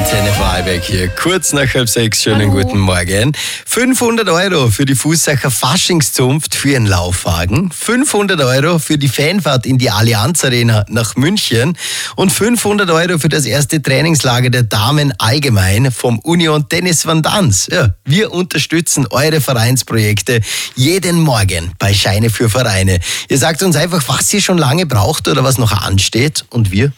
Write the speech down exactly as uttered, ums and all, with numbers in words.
Antenne Vorarlberg hier. Kurz nach halb sechs, schönen Hallo. Guten Morgen. fünfhundert Euro für die Fußsacher Faschingszunft für ihren Laufwagen, fünfhundert Euro für die Fanfahrt in die Allianz Arena nach München und fünfhundert Euro für das erste Trainingslager der Damen allgemein vom Union Tennis Van Dans. Ja, wir unterstützen eure Vereinsprojekte jeden Morgen bei Scheine für Vereine. Ihr sagt uns einfach, was ihr schon lange braucht oder was noch ansteht und wir